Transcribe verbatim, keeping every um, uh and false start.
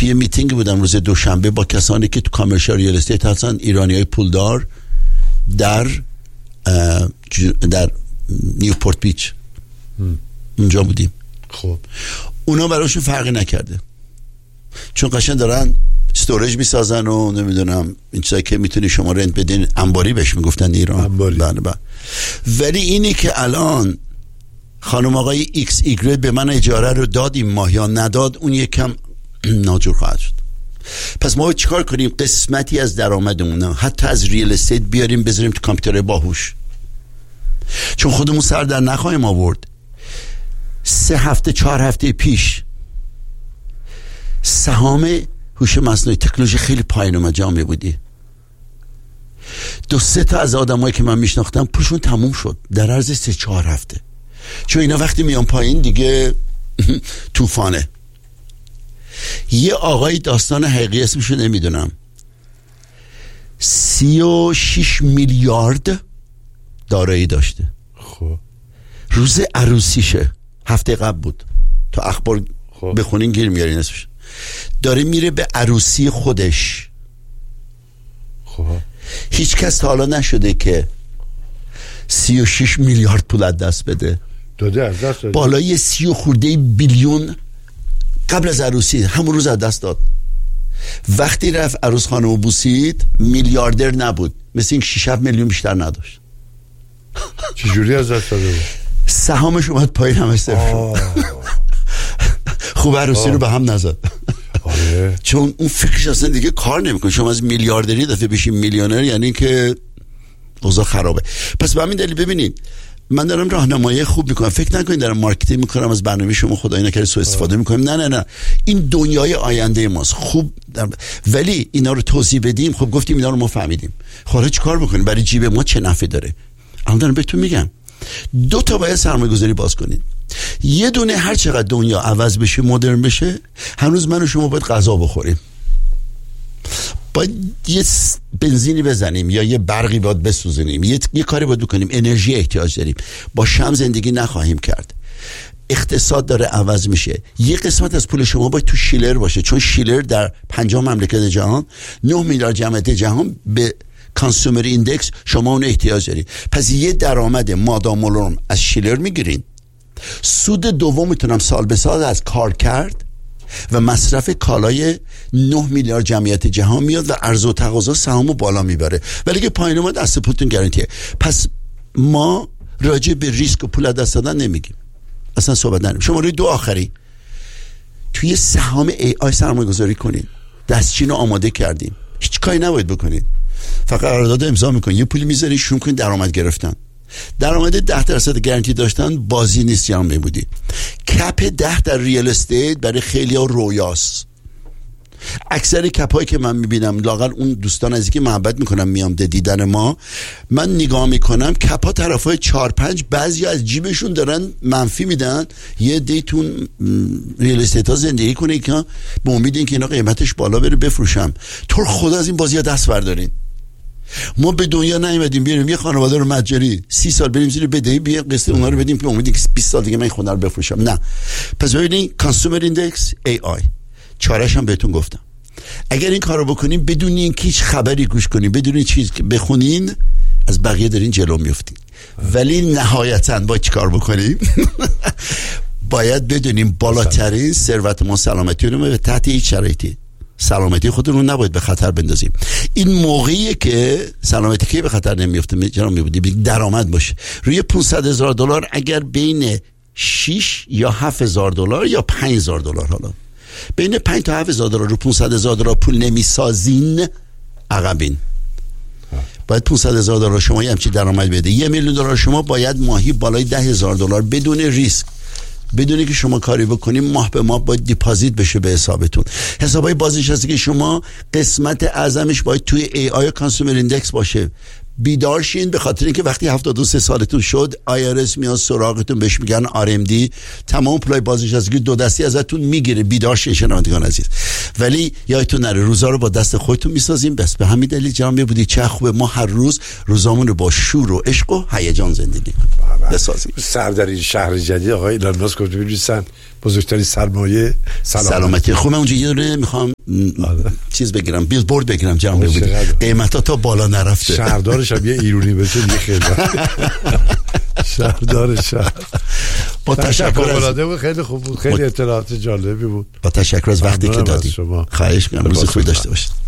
توی میتینگ بودم روز دوشنبه با کسانی که تو کامرشال ریال استیت هستن، ایرانیای پولدار در در نیوپورت بیچ اونجا بودیم. خب اونا براشون فرقی نکرده، چون قشنگ دارن استوریج میسازن و نمیدونم این چیزایی که میتونی شما رنت بدین، انباری بهش میگفتن ایران. انباری. بله بله. ولی اینی که الان خانم آقای ایکس ایگرت به من اجاره رو داد این ماه یا نداد، اون یکم ناجور خواهد شد. پس ما چیکار کنیم؟ قسمتی از درآمدمون حتی از ریال استیت بیاریم بذاریم تو کامپیوتر باهوش، چون خودمون سر در نخواهیم آورد. سه هفته چهار هفته پیش سهام هوش مصنوعی تکنولوژی خیلی پایین اومد جامعه بودی، دو سه تا از آدمایی که من میشناختم پولشون تموم شد در عرض سه چهار هفته، چون اینا وقتی میان پایین دیگه طوفانه. یه آقای داستان حقیقی اسمشو نمیدونم، سی و شیش میلیارد دارایی داشته. خب روز عروسیشه هفته قبل بود، تو اخبار خب. بخونین گیر میارین اسمش، داره میره به عروسی خودش. خب هیچ کس تا حالا نشده که سی و شیش میلیارد پول از دست بده. داده از دست داده. بالای سی و خورده بیلیون قبل از عروسی همون روز از دست داد. وقتی رفت عروس خانمو بوسید میلیاردر نبود، مثل این شش هفت میلیون بیشتر نداشت. چجوری از دست داده بود؟ سهامش اومد پایین، همش صفر. خوب عروسی رو به هم نزد. آره. چون اون فکرش اصلا دیگه کار نمیکنه. شما از میلیاردری دفعه بشین میلیونر، یعنی که اوضاع خرابه. پس به همین دلیل ببینید من دارم راهنمایی خوب میکنم، فکر نکنید دارم مارکتینگ میکنم از برنامه شما خدای نکرده سوء استفاده میکنم، نه نه نه، این دنیای آینده ماست. خوب در... ولی اینا رو توضیح بدیم. خب گفتیم اینا رو ما فهمیدیم، حالا چی کار بکنیم؟ برای جیب ما چه نفعی داره؟ الان دارم بهتون میگم دو تا باید سرمایه گذاری باز کنید. یه دونه هر چقدر دنیا عوض بشه مدرن بشه، هنوز من و شما باید غذا بخوریم، باید یه بنزینی بزنیم یا یه برقی باید بسوزونیم، یه, یه کاری باید بکنیم، انرژی احتیاج داریم. با شمع زندگی نخواهیم کرد. اقتصاد داره عوض میشه. یه قسمت از پول شما باید تو شیلر باشه، چون شیلر در پنجاه مملکت جهان نه میلیارد جمعیت جهان به کانسومر ایندکس شما اون احتیاج دارید. پس یه درآمد مادامولرم از شیلر میگیرین، سود دوم میتونم سال به سال از کار کرد و مصرف کالای نه میلیارد جمعیت جهان میاد و عرضه و تقاضا سهامو بالا میبره، ولی که پایین اومد دست پولتون گارانتیه. پس ما راجع به ریسک و پول دست دادن نمیگیم، اصلا صحبت نداریم. شما روی دو آخری توی سهام ای آی سرمایه گذاری کنید، دستچین رو آماده کردیم، هیچ کاری نباید بکنید، فقط قرارداد امضا میکنید، یه پولی میذارید شروع کنید درآمد گرفتن. درآمد ده درصد گارانتی داشتن بازی نیست جامعه بودی. کپ ده در ریال استیت برای خیلی‌ها رویاست. اکثر کپایی که من میبینم، لااقل اون دوستان از اینکه محبت میکنم میام ده دیدن ما، من نگاه میکنم کپا طرفای چهار پنج بعضی از جیبشون دارن منفی میدن، یه دیتون ریال استیت ها زندگی کنه که به امید اینکه اینا قیمتش بالا بره بفروشم. تو خدا از این بازی ها دست بردارین. ما به دنیا نیومدیم بیاریم یه خانواده رو مجاری سی سال بریم زیر بدهی بیا قسط اونها رو بدیم که امیدی که بیست سال دیگه من این خونه رو بفروشم. نه. پس ببینید کانسومر ایندکس ای آی چارش هم بهتون گفتم. اگر این کارو بکنین بدون اینکه هیچ خبری گوش کنین، بدون چیز که بخونین، از بقیه دارین جلو میافتین. ولی نهایتاً با چی کار بکنیم؟ باید بدونیم بالاترین ثروت ما سلامتی رو به تحت هیچ شرایطی سلامتی خودمون رو نباید به خطر بندازیم. این موقعیه که سلامتی که به خطر نمیفته جناب میبودی درآمد باشه. روی پانصد هزار دلار اگر بین شش یا هفت هزار دلار یا پنج هزار دلار، حالا بین پنج تا هفت هزار دلار رو پانصد هزار دلار پول نمیسازین، عقبین. باید پانصد هزار دلار شما یه همچین درآمد بده. یه میلیون دلار شما باید ماهی بالای ده هزار دلار بدون ریسک، بدونی که شما کاری بکنیم ماه به ماه باید دیپازیت بشه به حسابتون. حسابای بازنشسته که شما قسمت اعظمش باید توی ای آی کانسومر ایندکس باشه. بیدار شین، به خاطر اینکه وقتی هفتاد و سه سالتون شد آی آر اس میاد سراغتون، بهش میگن آر ام دی، تمام پلای بازنشستگی دو دستی ازتون میگیره. بیدار شین شنوندگان عزیز. ولی یادتون نره روزا رو با دست خودتون میسازیم. بس به همین دلیل جناب بودی چه خوبه ما هر روز روزامون رو با شور و عشق و هیجان زندگی بسازیم. سر در این شهر جدید آقای ایلان ماسک گفت بنویسن بزرگترین سرمایه سلامتی. سلامتی. خب من اونجا یه دونه میخوام چیز بگیرم، بیلبورد بگیرم جناب بودی، قیمتا تا بالا نرفته. شهردارش هم یه ایرونی بشه دیگه خیلی شهردار شهر. با تشکر از خیلی خوب بود، خیلی اطلاعات جالبی بود. با تشکر از وقتی که دادید. خواهش می‌کنم. روز خوبی داشته باشید.